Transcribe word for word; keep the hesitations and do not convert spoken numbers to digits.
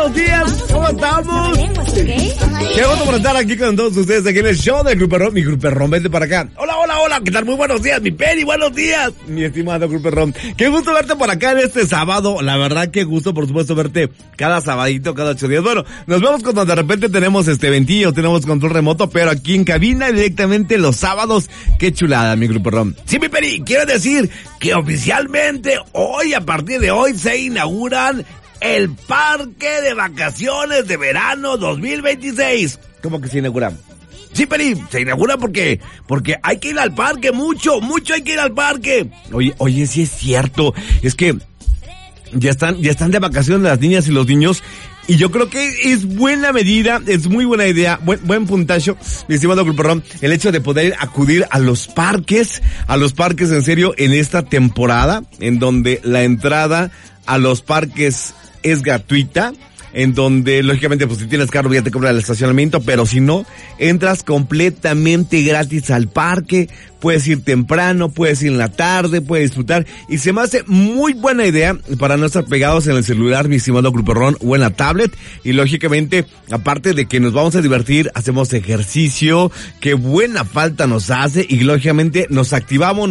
buenos días, ¿cómo estamos? Qué gusto por estar aquí con todos ustedes aquí en el show del Grupo Ron. Mi Grupo Ron, vente para acá. Hola, hola, hola, ¿qué tal? Muy buenos días, mi Peri, buenos días, mi estimado Grupo Ron. Qué gusto verte por acá en este sábado. La verdad, qué gusto, por supuesto, verte cada sabadito, cada ocho días. Bueno, nos vemos cuando de repente tenemos este ventillo, tenemos control remoto, pero aquí en cabina directamente los sábados. Qué chulada, mi Grupo Ron. Sí, mi Peri, quiero decir que oficialmente hoy, a partir de hoy, se inauguran el Parque de Vacaciones de Verano dos mil veintiséis. ¿Cómo que se inaugura? Sí, Peri, se inaugura porque, porque hay que ir al parque, mucho, mucho hay que ir al parque. Oye, oye, sí es cierto, es que ya están, ya están de vacaciones las niñas y los niños, y yo creo que es buena medida, es muy buena idea, buen, buen puntacho, mi estimado Grupo Ron, el hecho de poder acudir a los parques, a los parques en serio en esta temporada, en donde la entrada a los parques es gratuita, en donde lógicamente pues si tienes carro ya te cobra el estacionamiento, pero si no, entras completamente gratis al parque, puedes ir temprano, puedes ir en la tarde, puedes disfrutar, y se me hace muy buena idea para no estar pegados en el celular, mi estimado Grupo Ron, o en la tablet, y lógicamente, aparte de que nos vamos a divertir, hacemos ejercicio, que buena falta nos hace, y lógicamente nos activamos,